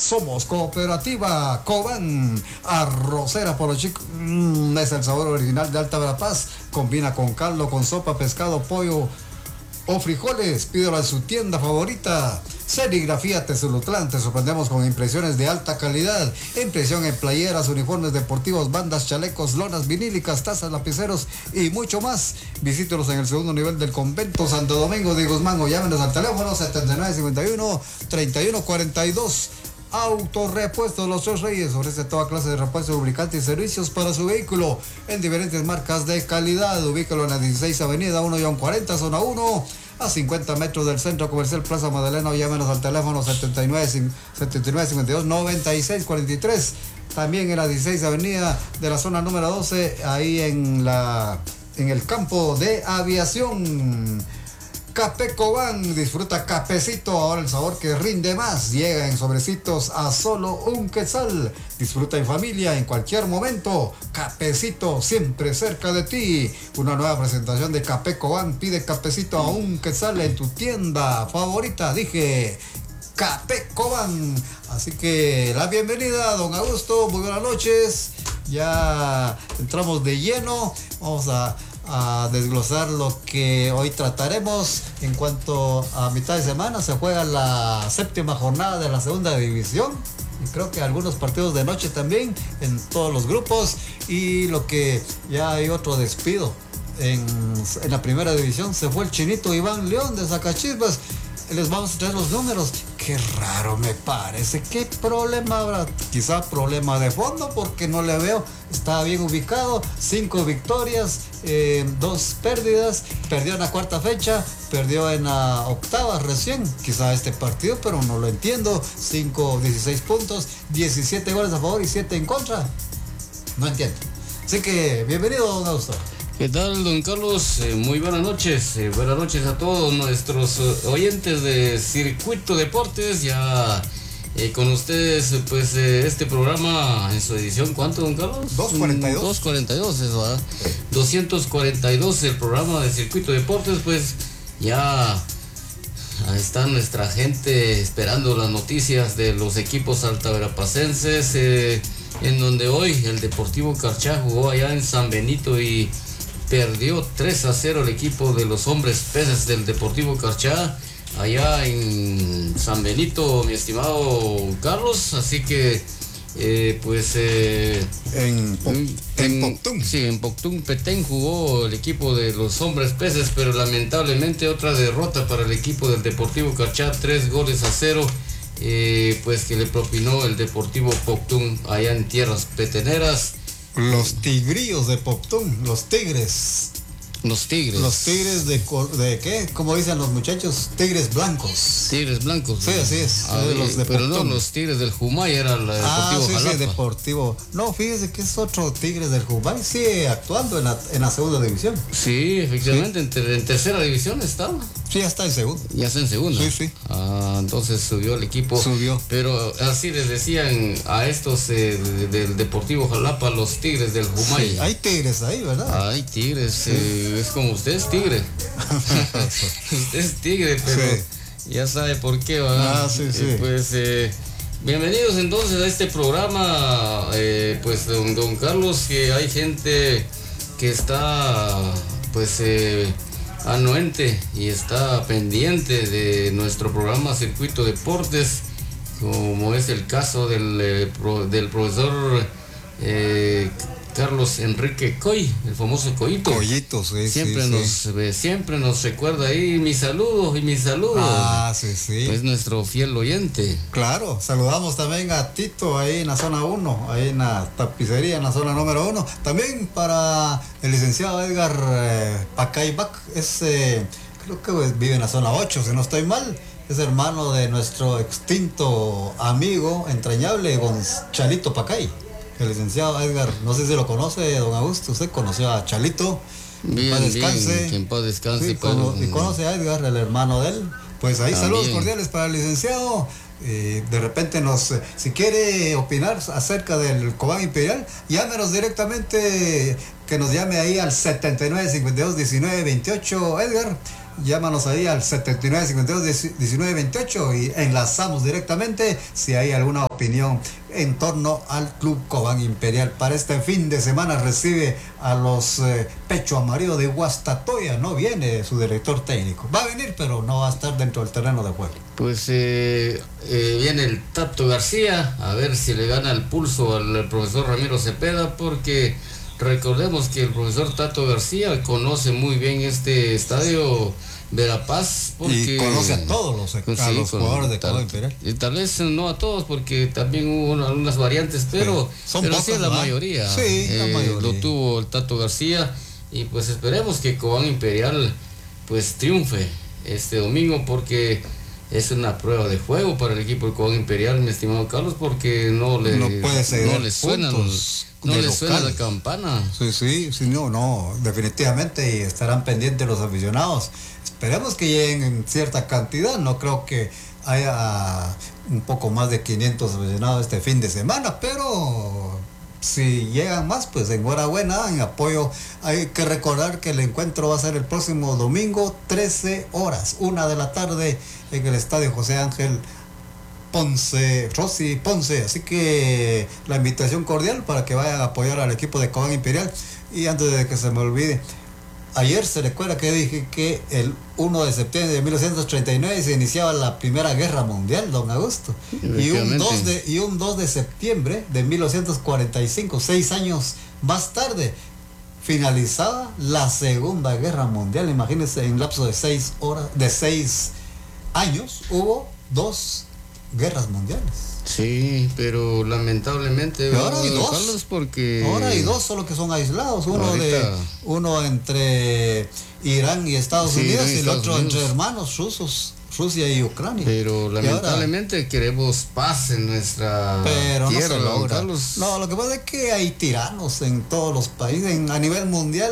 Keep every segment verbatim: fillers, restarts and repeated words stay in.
Somos Cooperativa Cobán, arrocera por los chicos. Mm, es el sabor original de Alta Verapaz. Combina con caldo, con sopa, pescado, pollo o frijoles. Pídelo en su tienda favorita. Serigrafía Tezulutlán. Te sorprendemos con impresiones de alta calidad. Impresión en playeras, uniformes deportivos, bandas, chalecos, lonas vinílicas, tazas, lapiceros y mucho más. Visítelos en el segundo nivel del convento Santo Domingo de Guzmán o llámenos al teléfono setenta y nueve cincuenta y uno treinta y uno cuarenta y dos. Autorepuestos Los Tres Reyes ofrece toda clase de repuestos, lubricantes y servicios para su vehículo en diferentes marcas de calidad. Ubícalo en la dieciséis Avenida uno cuarenta, zona uno, a cincuenta metros del Centro Comercial Plaza Magdalena, o llámenos al teléfono setenta y nueve cincuenta y dos noventa y seis cuarenta y tres. También en la dieciséis Avenida de la zona número doce, ahí en la en el campo de aviación. Café Cobán, disfruta cafecito, ahora el sabor que rinde más. Llega en sobrecitos a solo un quetzal. Disfruta en familia en cualquier momento. Cafecito, siempre cerca de ti. Una nueva presentación de Café Cobán. Pide cafecito a un quetzal en tu tienda favorita. Dije, Café Cobán. Así que la bienvenida, don Augusto. Muy buenas noches. Ya entramos de lleno. Vamos a... a desglosar lo que hoy trataremos. En cuanto a mitad de semana se juega la séptima jornada de la segunda división y creo que algunos partidos de noche también en todos los grupos, y lo que ya hay otro despido en, en la primera división. Se fue el chinito Iván León de Zacachispas. Les vamos a traer los números. Qué raro me parece. ¿Qué problema habrá? Quizá problema de fondo, porque no le veo. Está bien ubicado. Cinco victorias, eh, dos pérdidas. Perdió en la cuarta fecha, perdió en la octava recién. Quizá este partido, pero no lo entiendo. Cinco, dieciséis puntos, diecisiete goles a favor y siete en contra. No entiendo. Así que, bienvenido, don Augusto. ¿Qué tal, don Carlos? Eh, muy buenas noches. Eh, buenas noches a todos nuestros uh, oyentes de Circuito Deportes. Ya eh, con ustedes, pues, eh, este programa en su edición, ¿cuánto, don Carlos? doscientos cuarenta y dos. doscientos cuarenta y dos, eso, ¿verdad? doscientos cuarenta y dos, el programa de Circuito Deportes, pues, ya está nuestra gente esperando las noticias de los equipos altaverapacenses, eh, en donde hoy el Deportivo Carchá jugó allá en San Benito y perdió tres a cero el equipo de los hombres peces del Deportivo Carchá allá en San Benito, mi estimado Carlos. Así que eh, pues eh, en, po en, en Poctún. Sí, en Poctún, Petén jugó el equipo de los hombres peces, pero lamentablemente otra derrota para el equipo del Deportivo Carchá, tres goles a cero. Eh, pues que le propinó el Deportivo Poctún allá en tierras peteneras. Los tigrillos de Poctún, los tigres. Los tigres. Los tigres de, de ¿qué? ¿Cómo dicen los muchachos? Tigres blancos. Tigres blancos. Sí, así es. Ah, de los de pero Poctún. no, los tigres del Jumay era el Deportivo ah, sí, Jalapa. Sí, Deportivo. No, fíjese que es otro Tigres del Jumay. Sigue actuando en la, en la segunda división. Sí, efectivamente, sí. En, ter en tercera división estaba. Sí, ya está en segunda. Ya está en segunda. Sí, sí. Ah, entonces subió el equipo. Subió. Pero así les decían a estos eh, de, del Deportivo Jalapa, los tigres del Jumay. Sí, hay tigres ahí, ¿verdad? Hay tigres, sí. eh, es como usted es tigre. Usted es tigre, pero sí. Ya sabe por qué, ¿verdad? Ah, sí, sí. Eh, pues eh, bienvenidos entonces a este programa, eh, pues don, don Carlos, que hay gente que está pues eh, anuente y está pendiente de nuestro programa Circuito Deportes, como es el caso del, eh, pro, del profesor eh, Carlos Enrique Coy, el famoso Coyito. Coyito, sí, siempre sí, nos sí. Eh, siempre nos recuerda ahí mis saludos y mis saludos. Ah, sí, sí. Es nuestro fiel oyente. Claro, saludamos también a Tito ahí en la zona uno, ahí en la tapicería, en la zona número uno. También para el licenciado Edgar eh, Pacaybac, es, eh, creo que pues, vive en la zona ocho, si no estoy mal. Es hermano de nuestro extinto amigo entrañable, Gonzalito Pacay. El licenciado Edgar, no sé si lo conoce, don Augusto, usted conoció a Chalito. Bien, paz descanse. bien, que en paz descanse. Sí, cono y conoce a Edgar, el hermano de él. Pues ahí también. Saludos cordiales para el licenciado. Eh, de repente nos, eh, si quiere opinar acerca del Cobán Imperial, llámenos directamente, que nos llame ahí al setenta y nueve cincuenta y dos diecinueve veintiocho, Edgar. llámanos ahí al setenta y nueve cincuenta y dos diecinueve veintiocho y enlazamos directamente si hay alguna opinión en torno al Club Cobán Imperial. Para este fin de semana recibe a los eh, Pecho Amarillo de Guastatoya. No viene su director técnico. Va a venir, pero no va a estar dentro del terreno de juego. Pues eh, eh, viene el Tato García, a ver si le gana el pulso al, al profesor Ramiro Cepeda, porque recordemos que el profesor Tato García conoce muy bien este estadio Verapaz, porque y conoce a todos los, a sí, los jugadores de Cobán Imperial. Y tal vez no a todos, porque también hubo algunas variantes, pero, sí, son pero pocos, sí la ¿verdad? mayoría, sí, eh, la mayoría lo tuvo el Tato García, y pues esperemos que Cobán Imperial pues triunfe este domingo, porque es una prueba de juego para el equipo del Cobán Imperial, mi estimado Carlos, porque no le, no puede no le suenan los No le suena la campana. Sí, sí, sí, no, no, definitivamente, y estarán pendientes los aficionados. Esperemos que lleguen en cierta cantidad, no creo que haya un poco más de quinientos aficionados este fin de semana, pero si llegan más, pues enhorabuena, en apoyo. Hay que recordar que el encuentro va a ser el próximo domingo, trece horas, una de la tarde, en el Estadio José Ángel Ponce, Rossi Ponce, así que la invitación cordial para que vayan a apoyar al equipo de Cobán Imperial. Y antes de que se me olvide, ayer se recuerda que dije que el primero de septiembre de mil novecientos treinta y nueve se iniciaba la Primera Guerra Mundial, don Augusto, y un dos de, y un dos de septiembre de mil novecientos cuarenta y cinco, seis años más tarde, finalizaba la Segunda Guerra Mundial. Imagínense, en lapso de seis horas, de seis años, hubo dos guerras mundiales. Sí, pero lamentablemente pero ahora hay dos, Carlos, porque ahora hay dos, solo que son aislados, uno ahorita, de uno entre Irán y Estados sí, Unidos y el otro Unidos. Entre hermanos rusos, Rusia y Ucrania. Pero lamentablemente ahora, queremos paz en nuestra pero tierra, no se logra. Carlos. No, lo que pasa es que hay tiranos en todos los países, en, a nivel mundial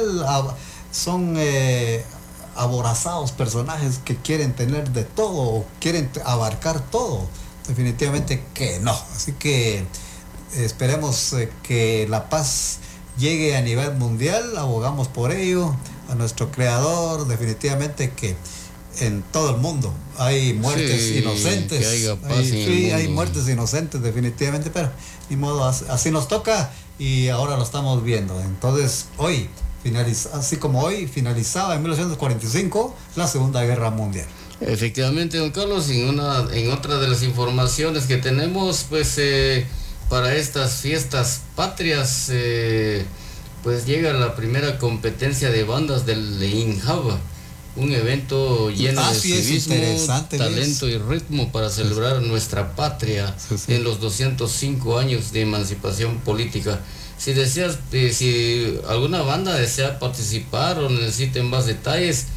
son eh, aborazados personajes que quieren tener de todo, quieren abarcar todo. Definitivamente que no, así que esperemos eh, que la paz llegue a nivel mundial, abogamos por ello, a nuestro creador. Definitivamente que en todo el mundo hay muertes sí, inocentes, que haya paz hay, en sí, el hay mundo. Muertes inocentes definitivamente, pero ni modo, así, así nos toca y ahora lo estamos viendo. Entonces hoy, finaliza, así como hoy finalizaba en mil novecientos cuarenta y cinco la Segunda Guerra Mundial. Efectivamente, don Carlos, en una, en otra de las informaciones que tenemos, pues eh, para estas fiestas patrias, eh, pues llega la primera competencia de bandas del INJAV, un evento lleno ah, de sí, civismo, talento es. y ritmo para celebrar nuestra patria sí, sí. en los doscientos cinco años de emancipación política. Si deseas, eh, si alguna banda desea participar o necesiten más detalles,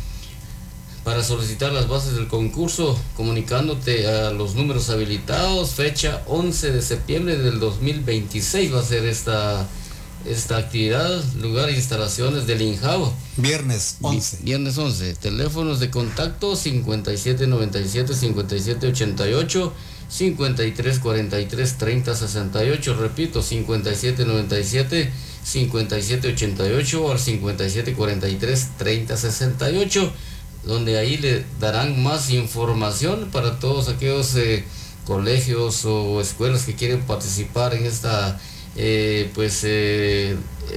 para solicitar las bases del concurso, comunicándote a los números habilitados. Fecha once de septiembre del dos mil veintiséis va a ser esta, esta actividad. Lugar e instalaciones del INJAV. Viernes once. Viernes once. Teléfonos de contacto cincuenta y siete noventa y siete, cincuenta y siete ochenta y ocho, cincuenta y tres cuarenta y tres, treinta sesenta y ocho. Repito, cincuenta y siete noventa y siete, cincuenta y siete ochenta y ocho o al cincuenta y siete cuarenta y tres, treinta sesenta y ocho. Donde ahí le darán más información para todos aquellos eh, colegios o escuelas que quieren participar en esta eh, pues eh,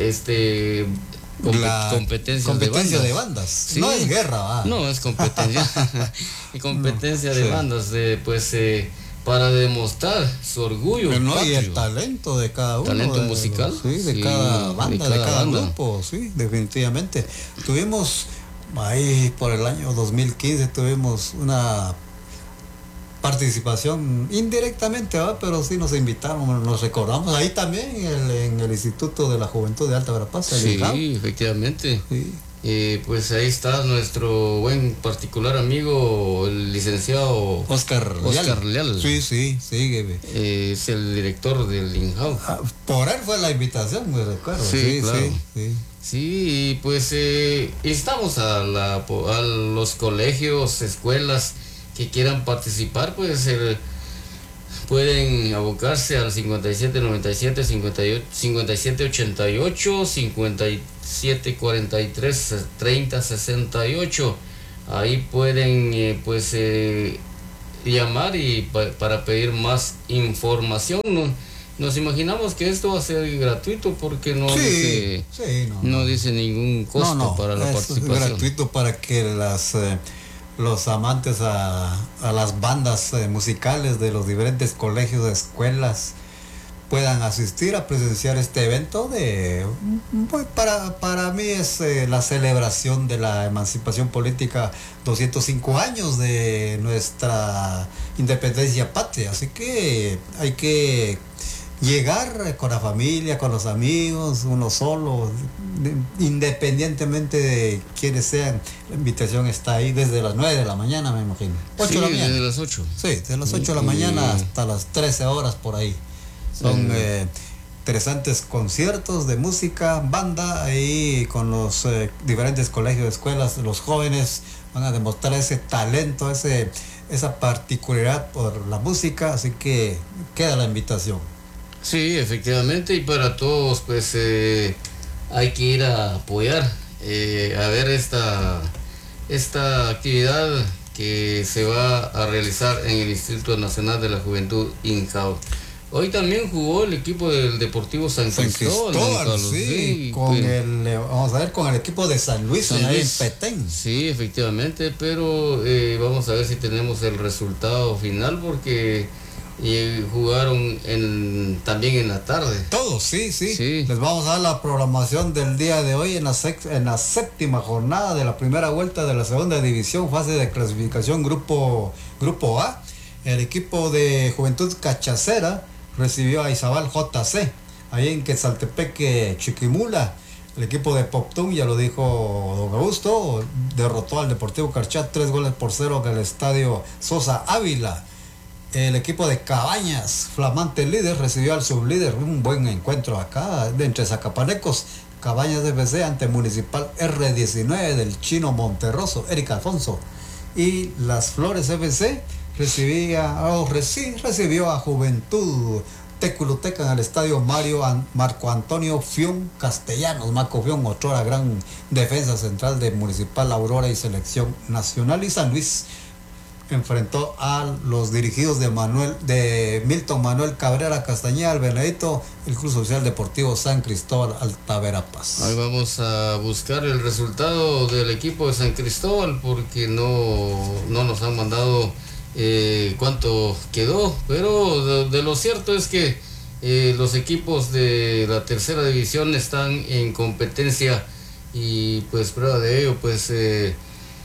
este compet competencia, competencia de bandas, de bandas. ¿Sí? No es guerra, ¿va? No es competencia competencia no, de sí. bandas eh, pues eh, para demostrar su orgullo. Pero no, y el talento de cada uno. Talento de, musical. Sí, de sí, cada banda, de cada, de cada banda. grupo, sí, definitivamente. Tuvimos ahí por el año dos mil quince tuvimos una participación indirectamente, ¿verdad? Pero sí nos invitaron, nos recordamos ahí también en el, en el Instituto de la Juventud de Alta Verapaz. Sí, efectivamente. Sí. Eh, pues ahí está nuestro buen particular amigo, el licenciado Oscar, Oscar Leal. Leal. Sí, sí, sí. Eh, es el director del INJAV. Ah, por él fue la invitación, me recuerdo. Sí, sí, claro. sí, sí. Sí, pues eh, instamos a, la, a los colegios, escuelas que quieran participar, pues eh, pueden abocarse al cincuenta y siete noventa y siete, cincuenta y siete ochenta y ocho, cincuenta y siete cuarenta y tres, treinta sesenta y ocho, ahí pueden eh, pues eh, llamar y pa para pedir más información. ¿no? Nos imaginamos que esto va a ser gratuito porque no sí, dice sí, no, no no dice ningún costo no, no, para la es participación. gratuito para que las eh, los amantes a, a las bandas eh, musicales de los diferentes colegios, escuelas, puedan asistir a presenciar este evento de pues para, para mí es eh, la celebración de la emancipación política, doscientos cinco años de nuestra independencia patria, así que hay que llegar con la familia, con los amigos, uno solo, independientemente de quiénes sean. La invitación está ahí desde las nueve de la mañana, me imagino. ocho sí, de la mañana. Desde las ocho. Sí, desde las ocho de la mañana hasta las trece horas por ahí. Son eh, interesantes conciertos de música, banda, ahí con los eh, diferentes colegios, escuelas, los jóvenes van a demostrar ese talento, ese, esa particularidad por la música, así que queda la invitación. Sí, efectivamente, y para todos pues eh, hay que ir a apoyar, eh, a ver esta, esta actividad que se va a realizar en el Instituto Nacional de la Juventud INJAO. Hoy también jugó el equipo del Deportivo San, San Cristóbal, Cristóbal sí, sí, con pues, el, vamos a ver, con el equipo de San Luis, San Luis. En Petén. Sí, efectivamente, pero eh, vamos a ver si tenemos el resultado final porque eh, jugaron en, también en la tarde. Todos, sí, sí, sí. Les vamos a dar la programación del día de hoy en la, en la séptima jornada de la primera vuelta de la segunda división, fase de clasificación grupo, grupo A. El equipo de Juventud Cachacera recibió a Izabal J C, ahí en Quetzaltepeque, Chiquimula. El equipo de Poptún, ya lo dijo don Augusto, derrotó al Deportivo Carchá tres goles por cero en el estadio Sosa Ávila. El equipo de Cabañas, flamante líder, recibió al sublíder, un buen encuentro acá, de entre Zacapanecos. Cabañas F C ante Municipal R diecinueve del Chino Monterroso, Eric Alfonso. Y Las Flores F C recibía, oh, reci, recibió a Juventud Teculuteca en el estadio Mario An, Marco Antonio Fión Castellanos. Marco Fión, otrora gran defensa central de Municipal Aurora y Selección Nacional. Y San Luis enfrentó a los dirigidos de Manuel de Milton Manuel Cabrera Castañeda, el Benedito, el Club Social Deportivo San Cristóbal Altaverapaz. Ahí vamos a buscar el resultado del equipo de San Cristóbal porque no, no nos han mandado Eh, cuánto quedó, pero de, de lo cierto es que eh, los equipos de la tercera división están en competencia y pues prueba de ello pues eh,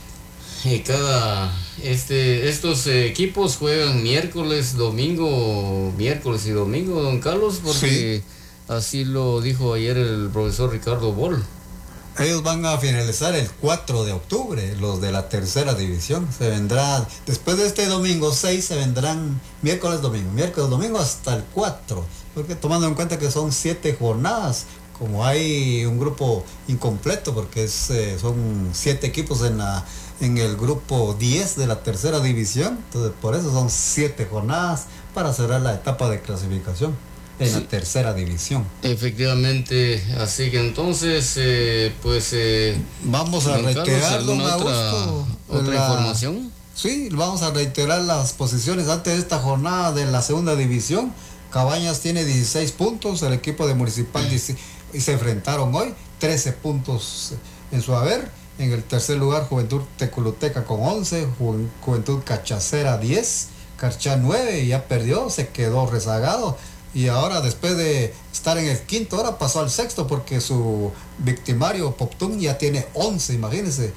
eh, cada este estos eh, equipos juegan miércoles, domingo, miércoles y domingo, don Carlos, porque sí, así lo dijo ayer el profesor Ricardo Boll. Ellos van a finalizar el cuatro de octubre, los de la tercera división. Se vendrá, después de este domingo seis, se vendrán miércoles, domingo, miércoles, domingo hasta el cuatro. Porque tomando en cuenta que son siete jornadas, como hay un grupo incompleto, porque es, eh, son siete equipos en, la, en el grupo diez de la tercera división, entonces por eso son siete jornadas para cerrar la etapa de clasificación en sí, la tercera división. Efectivamente, así que entonces eh, pues eh, vamos a reiterar, don Augusto, otra, otra la, información. Sí, vamos a reiterar las posiciones antes de esta jornada de la segunda división. Cabañas tiene dieciséis puntos, el equipo de Municipal y se enfrentaron hoy, trece puntos en su haber. En el tercer lugar, Juventud Teculuteca con once, Ju Juventud Cachacera diez, Carchá nueve, y ya perdió, se quedó rezagado. Y ahora, después de estar en el quinto, ahora pasó al sexto porque su victimario Poptún ya tiene once, imagínense.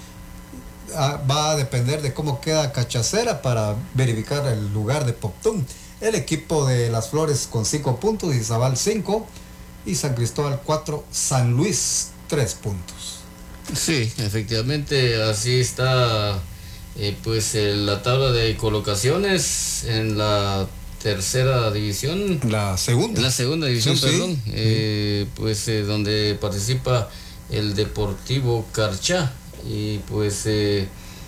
Va a depender de cómo queda Cachacera para verificar el lugar de Poptún. El equipo de Las Flores con cinco puntos, Izabal cinco, y San Cristóbal cuatro, San Luis tres puntos. Sí, efectivamente, así está eh, pues eh, la tabla de colocaciones en la tercera división, la segunda en la segunda división, sí, perdón, sí. Eh, pues eh, donde participa el Deportivo Carchá. Y pues eh,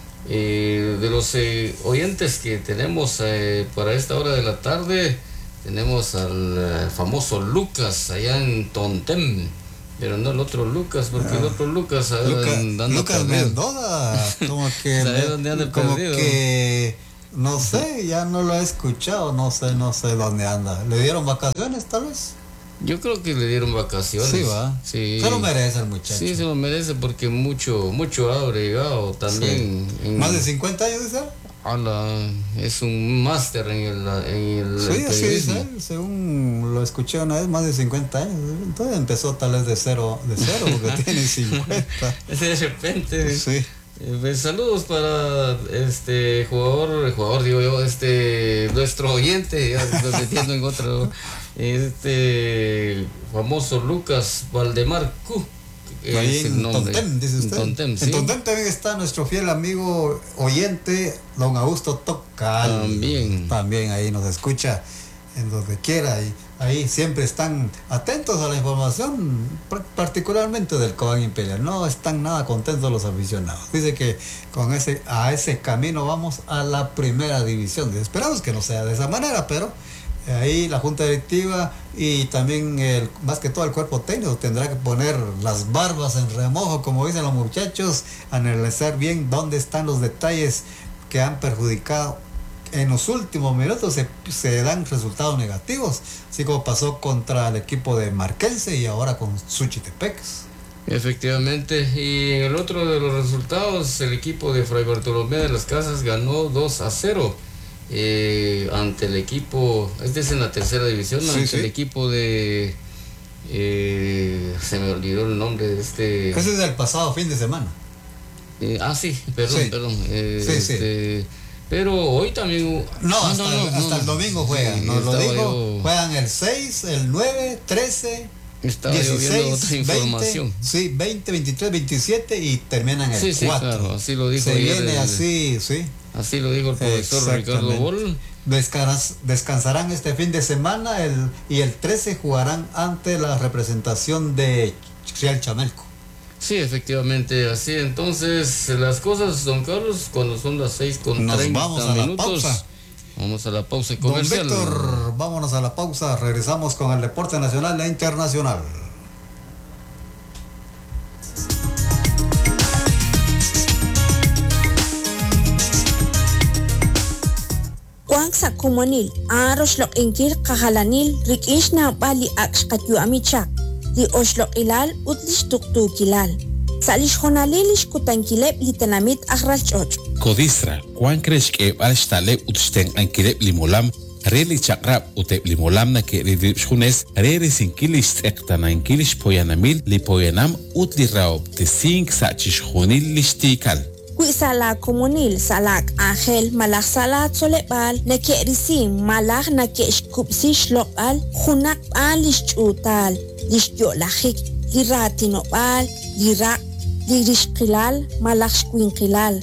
eh, de los eh, oyentes que tenemos eh, para esta hora de la tarde, tenemos al eh, famoso Lucas allá en Tontem, pero no el otro Lucas, porque Ah. el otro Lucas Luca- anda Lucas perdido. Mendoza, como que, ¿Sabe dónde anda como perdido? que, no sé, ya no lo he escuchado, no sé, no sé dónde anda. ¿Le dieron vacaciones tal vez? Yo creo que le dieron vacaciones. Sí, va. Sí. Se lo merece el muchacho. Sí, se lo merece porque mucho, mucho ha bregado también. Sí. en- Más de cincuenta años, dice él. ala, es un máster en el, en el Sí, así dice periodismo. él, según lo escuché una vez, más de cincuenta años. Entonces empezó tal vez de cero, de cero, porque tiene cincuenta. De repente. Sí. Eh, pues, saludos para este jugador, el jugador digo yo, este nuestro oyente, ya estoy metiendo en otro, este famoso Lucas Valdemar Q. Ahí Es el en nombre. Tontem, dice usted. En Tontem, sí. En Tontem también está nuestro fiel amigo oyente, don Augusto Tocal. También. También ahí nos escucha en donde quiera. Y ahí siempre están atentos a la información, pr- particularmente del Cobán Imperial. No están nada contentos los aficionados. Dice que con ese, a ese camino vamos a la primera división. Dice, esperamos que no sea de esa manera, pero ahí la junta directiva y también el, más que todo el cuerpo técnico tendrá que poner las barbas en remojo, como dicen los muchachos, analizar bien dónde están los detalles que han perjudicado. En los últimos minutos se, se dan resultados negativos, así como pasó contra el equipo de Marquense y ahora con Suchitepeques. Efectivamente, y en el otro de los resultados, el equipo de Fray Bartolomé de las Casas ganó dos a cero. Eh, ante el equipo, este es en la tercera división, Sí, ante sí. el equipo de eh, se me olvidó el nombre de este Ese es del pasado fin de semana. eh, ah sí, perdón, Sí. perdón eh, Sí, sí. este, pero hoy también hubo- No, ah, hasta, no, no, hasta no, el domingo juegan, sí, nos lo estaba digo, yo- juegan el seis, el nueve, trece, estaba yo viendo dieciséis, otra veinte, información. sí, veinte, veintitrés, veintisiete y terminan el Sí, sí, cuatro. claro, así lo dijo Se ayer viene el- así, sí. así lo dijo el profesor Exactamente. Ricardo Bol. Descans- descansarán este fin de semana el, y el trece jugarán ante la representación de Real Chamelco. Sí, efectivamente, así entonces las cosas, don Carlos, cuando son las seis con Nos treinta vamos a la minutos, pausa. vamos a la pausa Don comercial. Víctor, vámonos a la pausa, regresamos con el deporte nacional e internacional. Kwang sa kumonil, aros lok ingkir kahalanil, rikish na bali aksh katyu amichak, li oslok ilal utlish tuktu kilal. Salish honalilish kutankilep litanamit akral choch. Codisra, Juan crees que al utsten ankirep limolam, reli chakrap utep limolam na que redipshunes, rere sinkilish ektan ankilish poyanamil li poyanam utli raob te sink sachish honil lishtikal. Kwi sala kumonil salak angel malak sala tsolepal na kerisim malak na keshkupsish lokal hunak al lish chutal lish yolahik liratinopal lirak lirishkilal malak shkwinkilal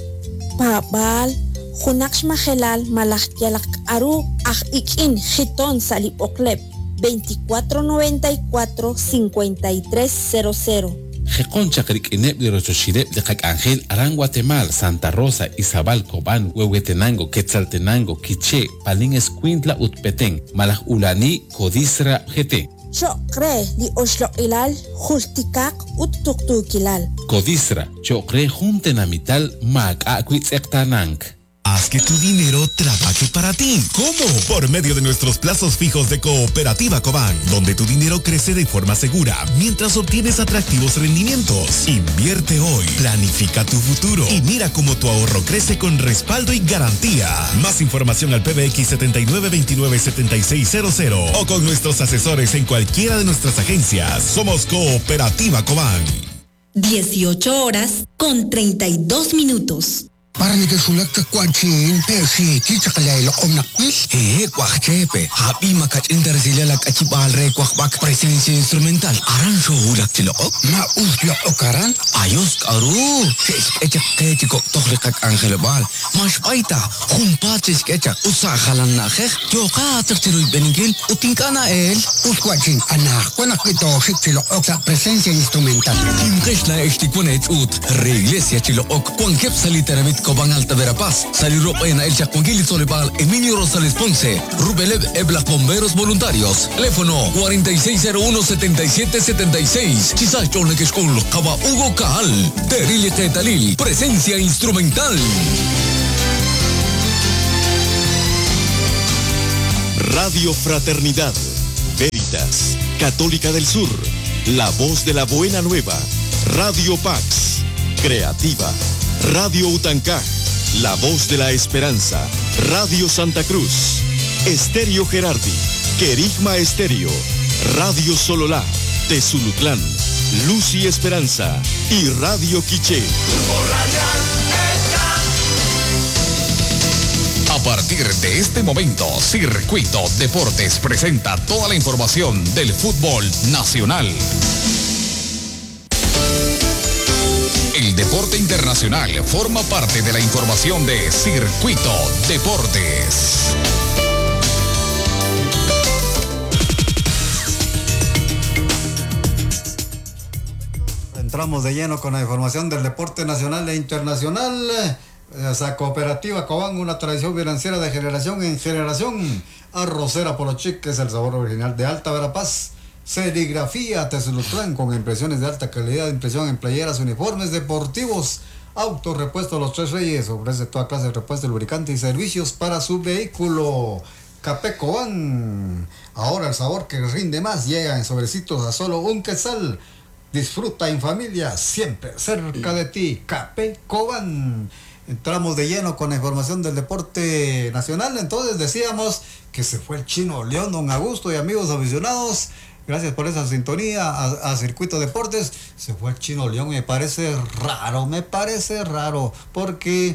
babal hunak shmahelal malak yalak aru ah ikin hiton salip oklep veinticuatro noventa y cuatro cincuenta y tres cero cero. Jekon chakrik inep li rochoshirep de Kak Angel Arang Guatemala, Santa Rosa, Izabal, Cobán, Huehuetenango, Quetzaltenango, Quiché, Palín Escuintla, Utpetén, Malaj Ulani, Codisra, G T. Chokre li oslok ilal hultikak ut tuktu kilal. Codisra, Chokre Juntenamital, Mag Akwitz Ektanank. Haz que tu dinero trabaje para ti. ¿Cómo? Por medio de nuestros plazos fijos de Cooperativa Cobán, donde tu dinero crece de forma segura mientras obtienes atractivos rendimientos. Invierte hoy, planifica tu futuro y mira cómo tu ahorro crece con respaldo y garantía. Más información al P B X setenta y nueve veintinueve setenta y seis cero cero o con nuestros asesores en cualquiera de nuestras agencias. Somos Cooperativa Cobán. dieciocho horas con treinta y dos minutos. Parang ito sulak ka kwachin, persi, kita kalay lo om nakis. Eh, kwak chepe. Happy makat inter sila lak achipal re kwak bak presencia instrumental. Aran so hulak sila ok. Ma usla okaran. Ayos karu. Ses kecak kecik kok toh lekak angel bal. Mas paita. Humpat ses kecak. Usa halan nakeh. Joka tertiruy beningil. Utingkana el. Us kwachin anak. Kwanak ito sit sila ok sa presencia instrumental. Kim kesla esti kwanet ut. Regles ya sila ok. Kwang kep sa literamit Cobán Alta Verapaz, Saliro en El Chacuanguili Solebal, Emilio Rosales Ponce, Rubelev Ebla Bomberos Voluntarios, teléfono cuarenta y seis cero uno setenta y siete setenta y seis, Chisay Choneque School, Caba Hugo Caal, Terili Getalil, presencia instrumental. Radio Fraternidad, Veritas, Católica del Sur, La Voz de la Buena Nueva, Radio Pax, Creativa, Radio Utancaj, La Voz de la Esperanza, Radio Santa Cruz, Estéreo Gerardi, Querigma Estéreo, Radio Sololá, Tezulutlán, Luz y Esperanza y Radio Quiché. A partir de este momento, Circuito Deportes presenta toda la información del fútbol nacional. El deporte internacional forma parte de la información de Circuito Deportes. Entramos de lleno con la información del deporte nacional e internacional. Esa cooperativa Cobán, una tradición financiera de generación en generación. Arrocera Polochic, que es el sabor original de Alta Verapaz. Serigrafía Tezulutlán, con impresiones de alta calidad, impresión en playeras, uniformes deportivos. Autorepuesto Los Tres Reyes, ofrece toda clase de repuesto, lubricante y servicios para su vehículo. Café Cobán, ahora el sabor que rinde más, llega en sobrecitos a solo un quetzal. Disfruta en familia, siempre cerca de ti. Café Cobán. Entramos de lleno con la información del deporte nacional. Entonces decíamos que se fue el Chino León, don Augusto y amigos aficionados. Gracias por esa sintonía a, a Circuito Deportes. Se fue el Chino León, me parece raro, me parece raro, porque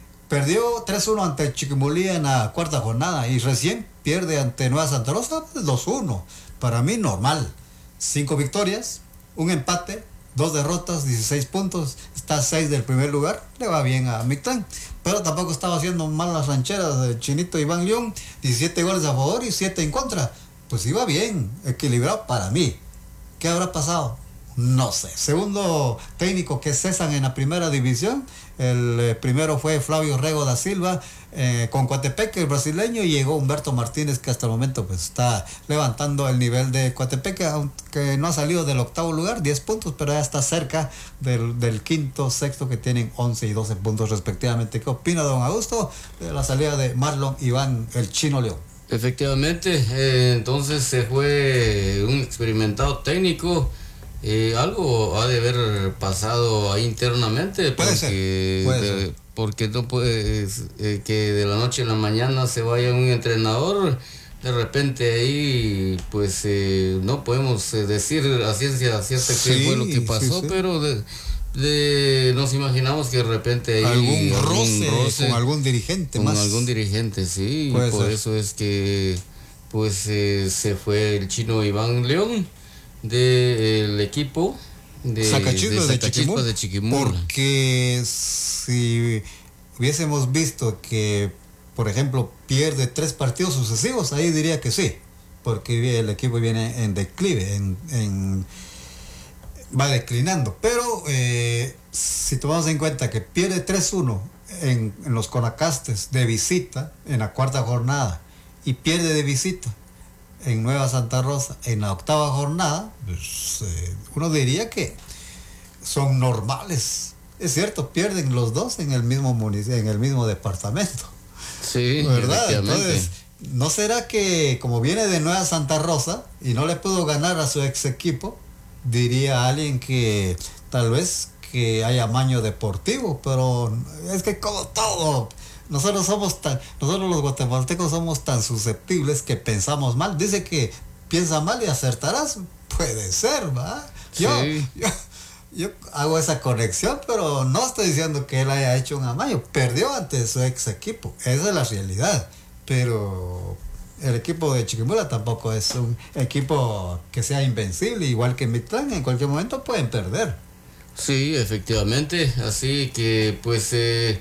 perdió tres uno ante Chiquimulí en la cuarta jornada y recién pierde ante Nueva Santa Rosa dos uno. Para mí normal. Cinco victorias, un empate, dos derrotas, dieciséis puntos, está a seis del primer lugar, le va bien a Mictlán, pero tampoco estaba haciendo mal las rancheras de Chinito Iván León, diecisiete goles a favor y siete en contra, pues iba bien, equilibrado para mí. ¿Qué habrá pasado? No sé. Segundo técnico que cesan en la primera división, el eh, primero fue Flavio Rego da Silva, eh, con Coatepeque, el brasileño, y llegó Humberto Martínez, que hasta el momento pues está levantando el nivel de Coatepeque, aunque no ha salido del octavo lugar, diez puntos, pero ya está cerca del, del quinto, sexto, que tienen once y doce puntos respectivamente. ¿Qué opina don Augusto de la salida de Marlon Iván, el Chino León? Efectivamente, eh, entonces se fue un experimentado técnico. Eh, algo ha de haber pasado ahí internamente, puede porque, ser, puede de, ser. porque no puede eh, que de la noche a la mañana se vaya un entrenador, de repente ahí pues eh, no podemos eh, decir a ciencia cierta sí, qué fue lo que pasó, sí, sí. pero de, de, nos imaginamos que de repente hay algún, algún roce, roce con algún dirigente con más. algún dirigente, sí, y por ser. Eso es que pues eh, se fue el Chino Iván León del de equipo de Sacachispas de, de, Chiquimula, de Chiquimula. Porque si hubiésemos visto que, por ejemplo, pierde tres partidos sucesivos, ahí diría que sí, porque el equipo viene en declive, en, en va declinando. Pero eh, si tomamos en cuenta que pierde tres uno en, en los Conacastes de visita en la cuarta jornada y pierde de visita en Nueva Santa Rosa en la octava jornada, pues, eh, uno diría que son normales. Es cierto, pierden los dos en el mismo municipio, en el mismo departamento. Sí, ¿verdad? Entonces, ¿no será que como viene de Nueva Santa Rosa y no le pudo ganar a su ex equipo, diría alguien que tal vez que haya amaño deportivo? Pero es que como todo, nosotros somos tan, nosotros los guatemaltecos somos tan susceptibles que pensamos mal. Dice que piensa mal y acertarás. Puede ser, ¿va? Yo, sí. yo, yo hago esa conexión, pero no estoy diciendo que él haya hecho un amaño. Perdió ante su ex equipo. Esa es la realidad. Pero el equipo de Chiquimula tampoco es un equipo que sea invencible, igual que Mictlán, en cualquier momento pueden perder. Sí, efectivamente. Así que, pues, eh,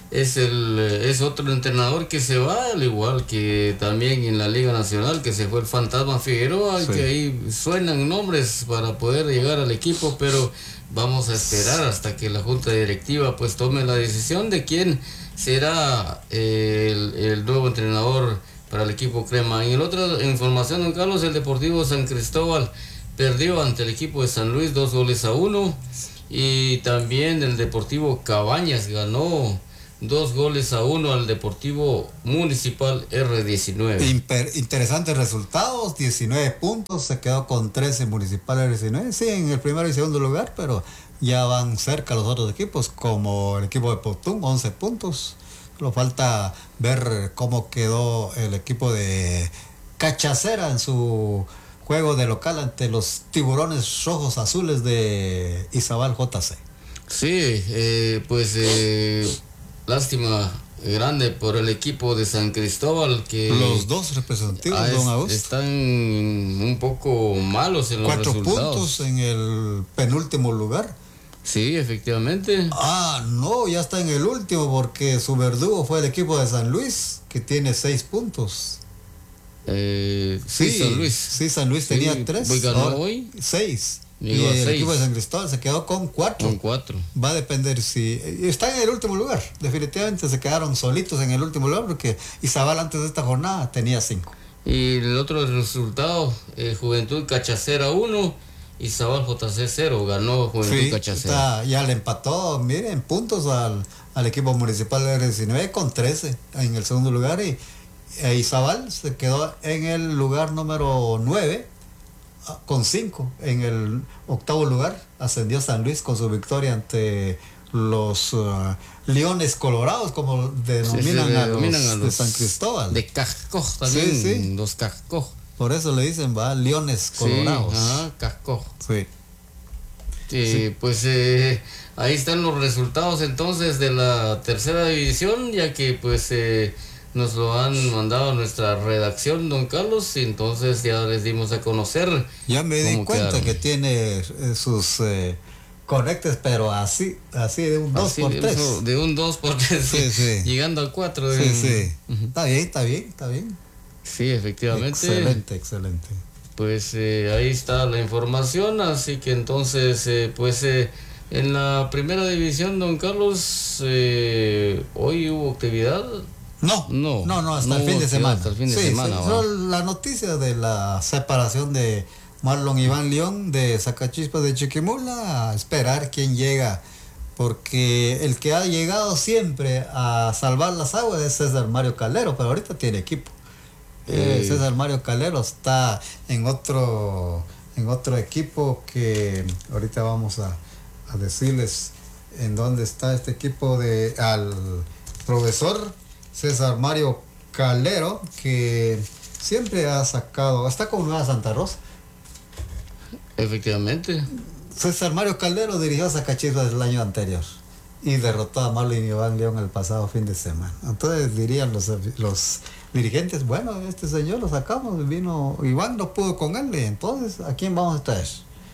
es el es otro entrenador que se va, al igual que también en la Liga Nacional, que se fue el Fantasma Figueroa, sí. Que ahí suenan nombres para poder llegar al equipo, pero vamos a esperar hasta que la junta directiva pues tome la decisión de quién será eh, el, el nuevo entrenador para el equipo crema. En el otra información, don Carlos, el Deportivo San Cristóbal perdió ante el equipo de San Luis dos goles a uno, y también el Deportivo Cabañas ganó dos goles a uno al Deportivo Municipal R diecinueve. Imper, interesantes resultados, diecinueve puntos, se quedó con trece Municipal R diecinueve, sí, en el primero y segundo lugar, pero ya van cerca los otros equipos, como el equipo de Potún, once puntos. Solo falta ver cómo quedó el equipo de Cachacera en su juego de local ante los Tiburones Rojos Azules de Izabal J C. Sí, eh, pues eh, lástima grande por el equipo de San Cristóbal, que los dos representativos, ah, es, don Augusto, están un poco malos en los Cuatro resultados. Cuatro puntos en el penúltimo lugar. Sí, efectivamente. Ah, no, ya está en el último, porque su verdugo fue el equipo de San Luis, que tiene seis puntos. Eh, sí, sí, San Luis. Sí, San Luis tenía sí, tres. Hoy ganó hoy. Seis. Y el seis. Equipo de San Cristóbal se quedó con cuatro. Con cuatro. Va a depender si... Están en el último lugar. Definitivamente se quedaron solitos en el último lugar, porque Izabal antes de esta jornada tenía cinco. Y el otro resultado, eh, Juventud Cachacera uno, Izabal J C cero, ganó Juventud sí, Cachacera. Está, ya le empató, miren, puntos al, al equipo municipal de R diecinueve con trece en el segundo lugar, y e Izabal se quedó en el lugar número nueve con cinco. En el octavo lugar ascendió San Luis con su victoria ante los uh, Leones Colorados, como denominan, sí, a, los a los de San Cristóbal. De Cascoj también, sí, sí. Los Cascoj. Por eso le dicen, va, Leones Colorados. Sí, ajá, Cascoj. Sí. Sí, sí. Pues eh, ahí están los resultados entonces de la tercera división, ya que pues eh, nos lo han mandado a nuestra redacción, don Carlos, y entonces ya les dimos a conocer. Ya me di cuenta quedaron. Que tiene eh, sus eh, conectes, pero así, así de un dos por tres. De un dos por tres, sí, sí. Llegando al cuatro. Sí, en... sí. Uh-huh. Está bien, está bien, está bien. Sí, efectivamente. Excelente, excelente. Pues eh, ahí está la información, así que entonces, eh, pues eh, en la primera división, don Carlos, eh, hoy hubo actividad. No, no, no, no hasta, no el fin de semana. hasta el fin de sí, semana. Sí, solo la noticia de la separación de Marlon Iván León de Sacachispas de Chiquimula, a esperar quién llega, porque el que ha llegado siempre a salvar las aguas es César Mario Calero, pero ahorita tiene equipo. Eh, César Mario Calero está en otro en otro equipo que ahorita vamos a, a decirles en dónde está este equipo de al profesor César Mario Calero, que siempre ha sacado, está con Nueva Santa Rosa. Efectivamente. César Mario Calero dirigió a Sacachispas el año anterior y derrotó a Marlon Iván León el pasado fin de semana. Entonces dirían los, los dirigentes, bueno, este señor lo sacamos, vino Iván, no pudo con él, entonces ¿a quién vamos a traer?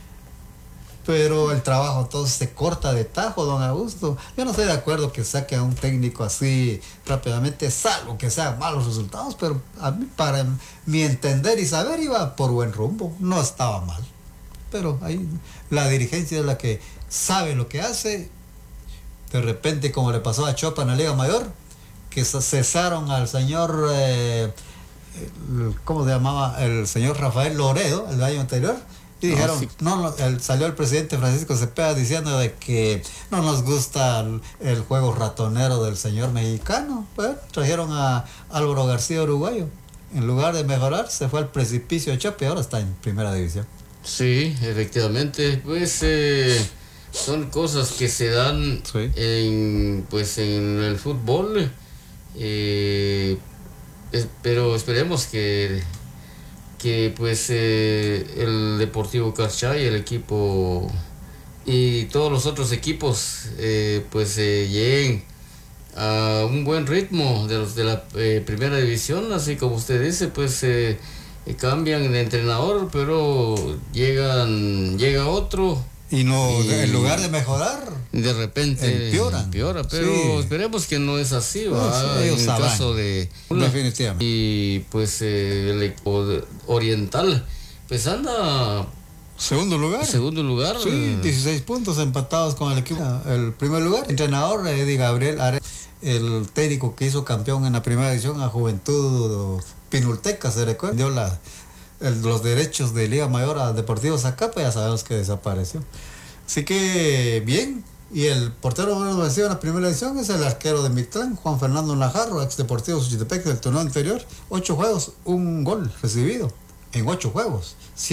Pero el trabajo entonces se corta de tajo, don Augusto. Yo no estoy de acuerdo que saque a un técnico así rápidamente, salvo que sean malos resultados, pero a mí, para mi entender y saber, iba por buen rumbo, no estaba mal. Pero ahí la dirigencia es la que sabe lo que hace. De repente, como le pasó a Chopa en la Liga Mayor, que cesaron al señor, eh, ¿cómo se llamaba? El señor Rafael Loredo, el año anterior. Y dijeron, oh, sí. no, no el, salió el presidente Francisco Cepeda diciendo de que no nos gusta el, el juego ratonero del señor mexicano. Pues trajeron a Álvaro García Uruguayo. En lugar de mejorar, se fue al precipicio de Chope y ahora está en primera división. Sí, efectivamente. Pues eh, son cosas que se dan sí. en, pues, en el fútbol. Eh, es, pero esperemos que... que pues eh, el Deportivo Carchay, el equipo y todos los otros equipos eh, pues eh, lleguen a un buen ritmo de los de la eh, primera división, así como usted dice, pues eh, cambian de entrenador, pero llegan llega otro Y no, Y en lugar de mejorar, de repente empeoran. empeora, pero Sí. esperemos que no es así, Pues, ¿va? ellos En el sabrán. caso de Definitivamente. y pues eh, el equipo de- oriental pues anda Segundo lugar. en segundo lugar. Sí, dieciséis puntos empatados con el equipo. El primer lugar, entrenador Eddie Gabriel Are, el técnico que hizo campeón en la primera edición a Juventud Pinulteca, se recuerda, dio la, el- los derechos de Liga Mayor a Deportivo Zacapa, ya sabemos que desapareció. Así que bien, y el portero menos vencido en la primera edición es el arquero de Mictlán, Juan Fernando Najarro, ex Deportivo Xochitepec del torneo anterior, ocho juegos, un gol recibido en ocho juegos.